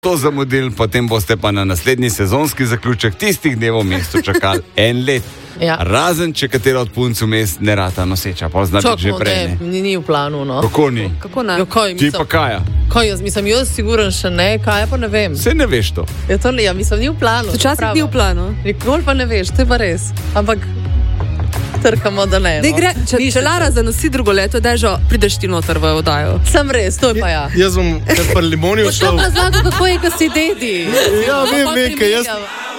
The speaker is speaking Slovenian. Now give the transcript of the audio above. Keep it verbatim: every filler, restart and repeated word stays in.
to zamudili, potem boste pa na naslednji sezonski zaključek tistih dnev v mestu čakali en let. Ja. Razen, če katera od punc v mest ne rata noseča, pa znači že prej. Ne, ni, ni v planu, no. Kako ni? Kako ne? Jo, kaj, Ti pa Kaja? Kaj, jaz mislim, jaz siguren še ne, Kaja pa ne vem. Vse ne veš to. Ja, to ne, ja, mislim, ni v planu. Včasih ni v planu. Nikoli pa ne veš, to je pa res. Ampak trkamo, da ne. Ne No. gre, če, če Lara zanosi drugo leto, da že prideš ti noter v oddajo. Sem res, to je pa ja. Jaz bom kar pri limoni Pošlo odšel. pa razlago, kako je, ko si dedi. Ja, vem, vem, kaj jaz... Primerjam.